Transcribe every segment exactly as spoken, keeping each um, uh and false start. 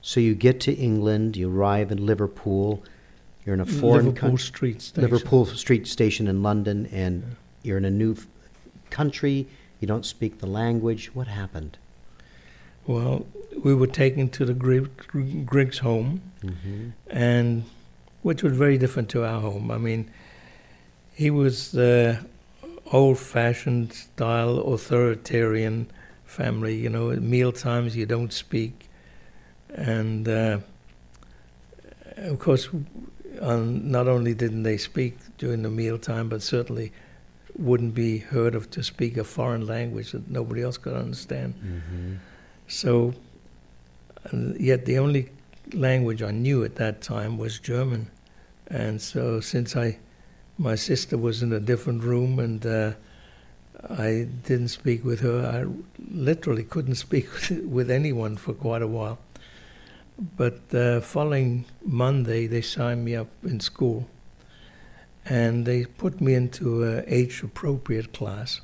So you get to England, you arrive in Liverpool, you're in a foreign Liverpool coun- Street Station. Liverpool Street Station in London, and Yeah. you're in a new f- country, you don't speak the language. What happened? Well, we were taken to the Grig- Griggs home, Mm-hmm. and which was very different to our home. I mean, he was the old-fashioned style authoritarian family. You know, at meal times you don't speak, and uh, of course, um, not only didn't they speak during the mealtime, but certainly wouldn't be heard of to speak a foreign language that nobody else could understand. Mm-hmm. So, uh, yet the only language I knew at that time was German. And so since I, my sister was in a different room and uh, I didn't speak with her, I literally couldn't speak with anyone for quite a while. But the uh, following Monday, they signed me up in school. And they put me into an age-appropriate class.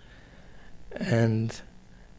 And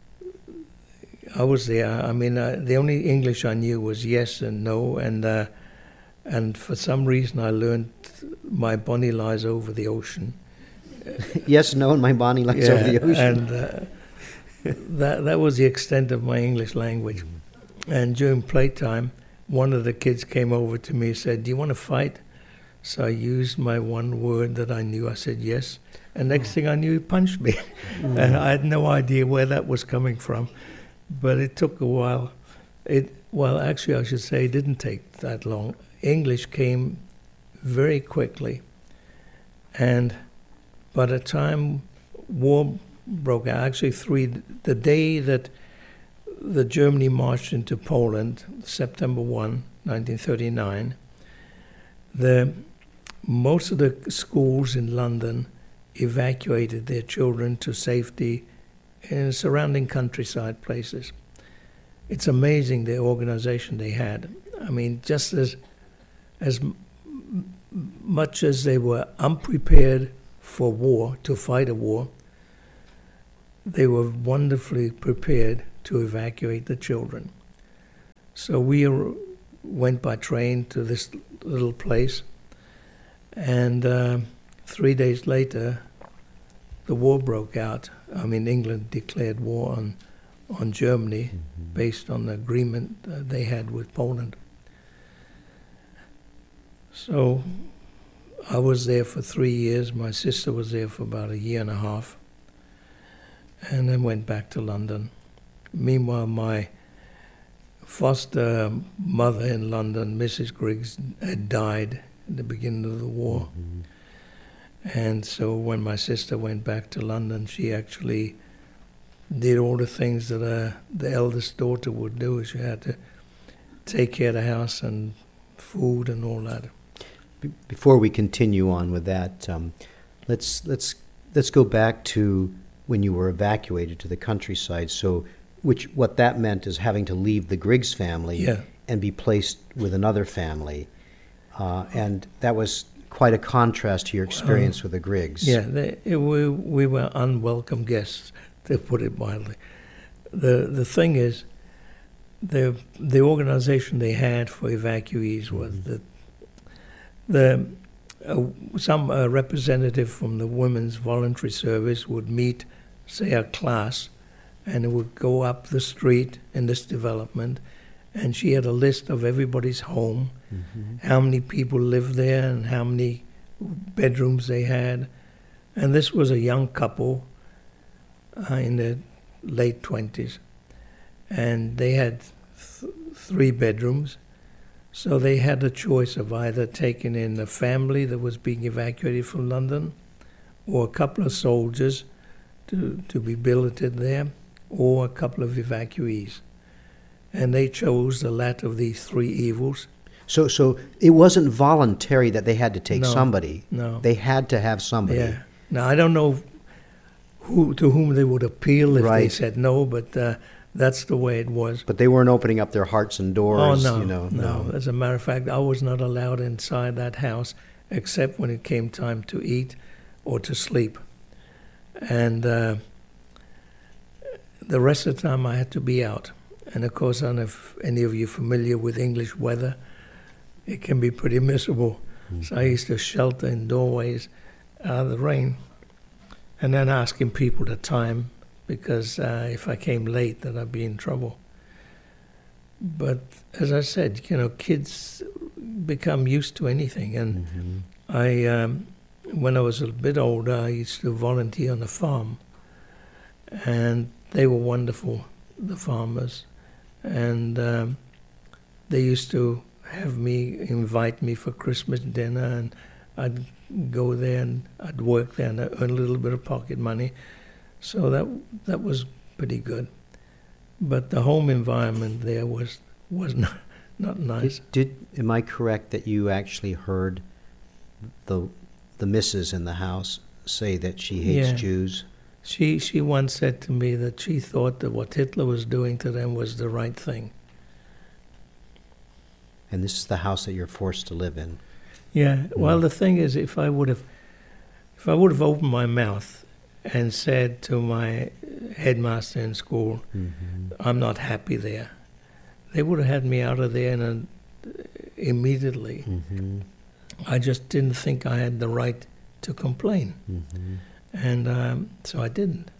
I was there. I mean, uh, the only English I knew was yes and no, and uh, and for some reason I learned my bonnie lies over the ocean. Yes, no, and my bonnie lies Yeah, over the ocean. and uh, that that was the extent of my English language. And during playtime, one of the kids came over to me and said, "Do you want to fight?" So I used my one word that I knew. I said yes, and next thing I knew, he punched me, Mm. and I had no idea where that was coming from. But it took a while. It well, actually, I should say, it didn't take that long. English came very quickly, and by the time war broke out, actually three, the day that the Germany marched into Poland, September first, nineteen thirty-nine, the most of the schools in London evacuated their children to safety in surrounding countryside places. It's amazing the organization they had. I mean, just as as m- much as they were unprepared for war, to fight a war, they were wonderfully prepared to evacuate the children. So we ar- went by train to this little place, and uh, three days later, the war broke out. I mean, England declared war on, on Germany Mm-hmm. based on the agreement uh, they had with Poland. So I was there for three years. My sister was there for about a year and a half, and then went back to London. Meanwhile, my foster mother in London, Missus Griggs, had died at the beginning of the war. Mhm. And so when my sister went back to London, she actually did all the things that uh, the eldest daughter would do. She had to take care of the house and food and all that. Be- Before we continue on with that, um, let's let's let's go back to when you were evacuated to the countryside. So, which what that meant is having to leave the Griggs family Yeah. and be placed with another family, uh, and that was quite a contrast to your experience with the Griggs. Yeah, they, it, we, we were unwelcome guests, to put it mildly. The the thing is, the the organization they had for evacuees was Mhm. that the uh, some uh, representative from the Women's Voluntary Service would meet, say, a class, and it would go up the street in this development, and she had a list of everybody's home, Mhm. how many people lived there and how many bedrooms they had. And this was a young couple uh, in their late twenties. And they had th- three bedrooms. So they had a choice of either taking in a family that was being evacuated from London, or a couple of soldiers to, to be billeted there, or a couple of evacuees. And they chose the latter of these three evils. So, so it wasn't voluntary that they had to take No, somebody. No. They had to have somebody. Yeah. Now, I don't know who to whom they would appeal if they Right. said no, but uh, that's the way it was. But they weren't opening up their hearts and doors. oh, no, you know, no. As a matter of fact, I was not allowed inside that house except when it came time to eat or to sleep. And uh, the rest of the time I had to be out. And of course, I don't know if any of you are familiar with English weather. It can be pretty miserable. Mm-hmm. So I used to shelter in doorways out of the rain, and then asking people the time, because uh, if I came late, then I'd be in trouble. But as I said, you know, kids become used to anything. And mm-hmm. I, um, when I was a bit older, I used to volunteer on a farm, and they were wonderful, the farmers. And um, they used to have me, invite me for Christmas dinner, and I'd go there and I'd work there and I'd earn a little bit of pocket money. So that that was pretty good. But the home environment there was was not, not nice. Did, did am I correct that you actually heard the the missus in the house say that she hates Yeah. Jews? She she once said to me that she thought that what Hitler was doing to them was the right thing. And this is the house that you're forced to live in. Yeah. Well, the thing is, if I would have, if I would have opened my mouth and said to my headmaster in school, mm-hmm. "I'm not happy there," they would have had me out of there in a, immediately. Mm-hmm. I just didn't think I had the right to complain, mm-hmm. and um, so I didn't.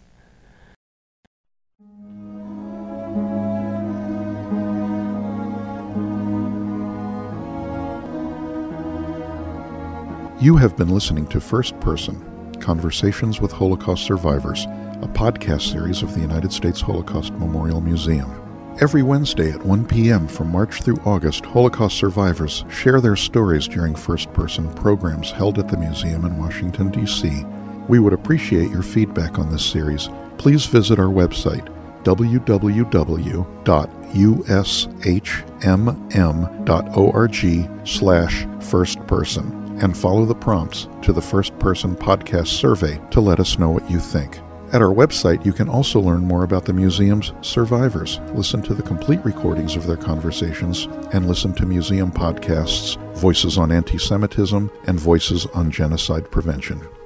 You have been listening to First Person, Conversations with Holocaust Survivors, a podcast series of the United States Holocaust Memorial Museum. Every Wednesday at one p.m. from March through August, Holocaust survivors share their stories during First Person programs held at the museum in Washington, D C We would appreciate your feedback on this series. Please visit our website, w w w dot u s h m m dot org slash first person. And follow the prompts to the First Person podcast survey to let us know what you think. At our website, you can also learn more about the museum's survivors, listen to the complete recordings of their conversations, and listen to museum podcasts, Voices on Anti-Semitism and Voices on Genocide Prevention.